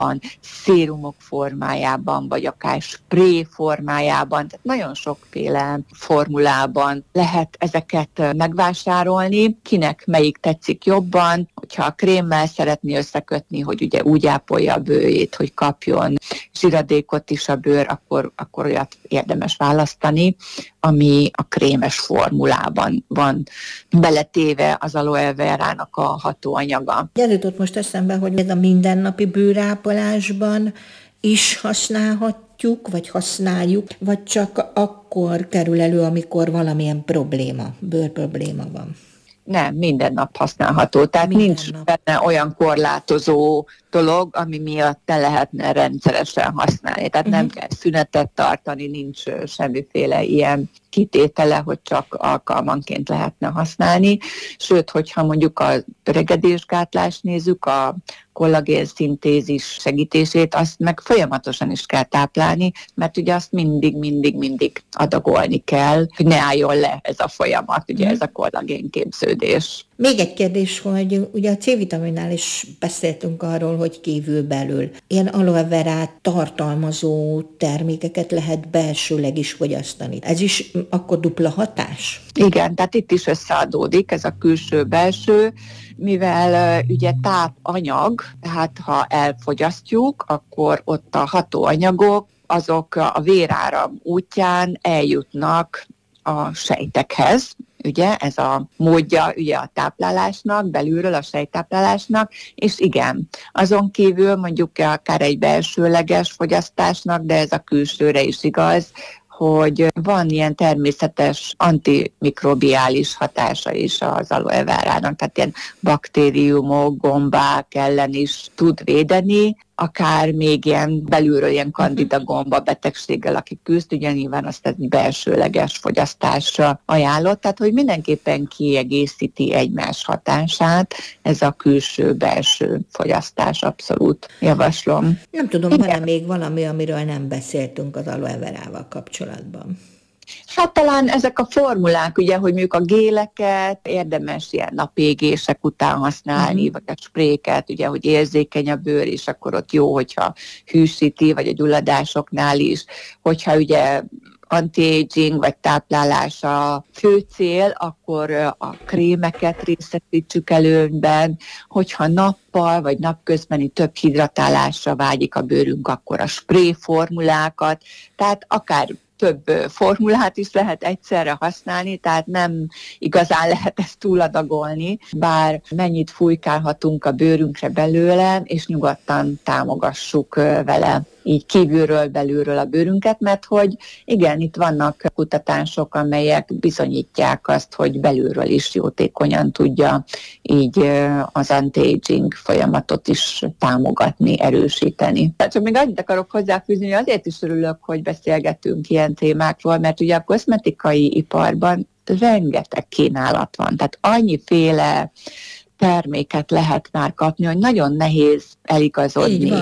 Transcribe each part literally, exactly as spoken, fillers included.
szérumok formájában, vagy akár spré formájában, tehát nagyon sokféle formulában lehet ezeket megvásárolni, kinek melyik tetszik jobban, hogyha a krémmel szeretné összekötni, hogy ugye úgy ápolja a bőrét, hogy kapjon zsiradékot is a bőr, akkor, akkor olyat érdemes választani, ami a krémes formulában van beletéve az aloe verának a hatóanyaga. Előtt most eszembe, hogy ez a mindennapi bőrápolásban is használhatjuk, vagy használjuk, vagy csak akkor kerül elő, amikor valamilyen probléma, bőrprobléma van. Nem, minden nap használható. Tehát minden nincs nap benne olyan korlátozó dolog, ami miatt ne lehetne rendszeresen használni. Tehát uh-huh. nem kell szünetet tartani, nincs semmiféle ilyen kitétele, hogy csak alkalmanként lehetne használni. Sőt, hogyha mondjuk a öregedésgátlást nézzük, a kollagén szintézis segítését, azt meg folyamatosan is kell táplálni, mert ugye azt mindig, mindig, mindig adagolni kell, hogy ne álljon le ez a folyamat, ugye ez a kollagén képződés. Még egy kérdés, hogy ugye a C-vitaminnál is beszéltünk arról, hogy kívül-belül ilyen aloe verát tartalmazó termékeket lehet belsőleg is fogyasztani. Ez is akkor dupla hatás? Igen, tehát itt is összeadódik ez a külső-belső, mivel uh, ugye tápanyag, tehát ha elfogyasztjuk, akkor ott a hatóanyagok, azok a véráram útján eljutnak a sejtekhez, ugye, ez a módja ugye a táplálásnak, belülről a sejttáplálásnak, és igen, azon kívül mondjuk akár egy belsőleges fogyasztásnak, de ez a külsőre is igaz, hogy van ilyen természetes antimikrobiális hatása is az aloe verának, tehát ilyen baktériumok, gombák ellen is tud védeni, akár még ilyen belülről ilyen kandida gomba betegséggel, aki küzd, ugye nyilván azt egy belsőleges fogyasztásra ajánlott, tehát hogy mindenképpen kiegészíti egymás hatását, ez a külső-belső fogyasztás, abszolút javaslom. Nem tudom, van-e még valami, amiről nem beszéltünk az aloe verával kapcsolatban? Hát talán ezek a formulák, ugye, hogy mondjuk a géleket érdemes ilyen napégések után használni, uh-huh. vagy a spréket, ugye, hogy érzékeny a bőr, és akkor ott jó, hogyha hűsíti, vagy a gyulladásoknál is, hogyha ugye anti-aging vagy táplálás a fő cél, akkor a krémeket részesítsük előnyben, hogyha nappal vagy napközbeni több hidratálásra vágyik a bőrünk, akkor a spré formulákat, tehát akár több formulát is lehet egyszerre használni, tehát nem igazán lehet ezt túladagolni, bár mennyit fújkálhatunk a bőrünkre belőle, és nyugodtan támogassuk vele így kívülről, belülről a bőrünket, mert hogy igen, itt vannak kutatások, amelyek bizonyítják azt, hogy belülről is jótékonyan tudja így az anti-aging folyamatot is támogatni, erősíteni. Tehát csak még annyit akarok hozzáfűzni, hogy azért is örülök, hogy beszélgetünk ilyen témákról, mert ugye a kozmetikai iparban rengeteg kínálat van, tehát annyiféle terméket lehet már kapni, hogy nagyon nehéz eligazodni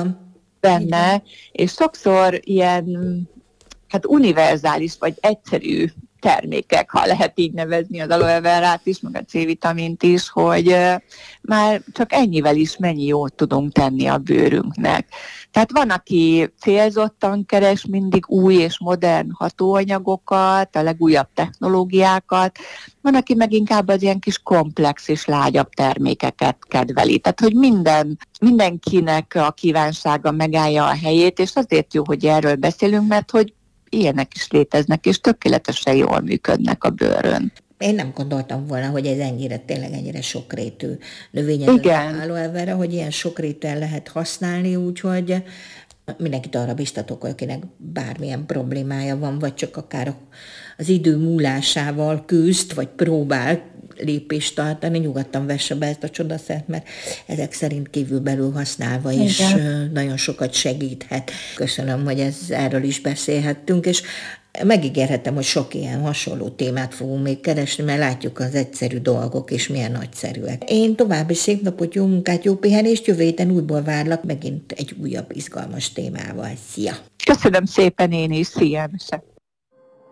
benne, és sokszor ilyen hát univerzális vagy egyszerű termékek, ha lehet így nevezni az aloe verát is, meg a C-vitamint is, hogy már csak ennyivel is mennyi jót tudunk tenni a bőrünknek. Tehát van, aki célzottan keres mindig új és modern hatóanyagokat, a legújabb technológiákat, van, aki meg inkább az ilyen kis komplex és lágyabb termékeket kedveli. Tehát, hogy minden, mindenkinek a kívánsága megállja a helyét, és azért jó, hogy erről beszélünk, mert hogy ilyenek is léteznek, és tökéletesen jól működnek a bőrön. Én nem gondoltam volna, hogy ez ennyire, tényleg ennyire sokrétű növény, az aloe vera, hogy ilyen sokrétűen lehet használni, úgyhogy mindenkit arra biztatok, akinek bármilyen problémája van, vagy csak akár az idő múlásával küzd, vagy próbál lépést tartani, nyugodtan vesse be ezt a csodaszert, mert ezek szerint kívülbelül használva Igen. is nagyon sokat segíthet. Köszönöm, hogy ez, erről is beszélhettünk, és megígérhetem, hogy sok ilyen hasonló témát fogunk még keresni, mert látjuk az egyszerű dolgok, és milyen nagyszerűek. Én további szép napot, jó munkát, jó pihenést, jövő héten újból várlak megint egy újabb izgalmas témával. Szia! Köszönöm szépen én is, szia!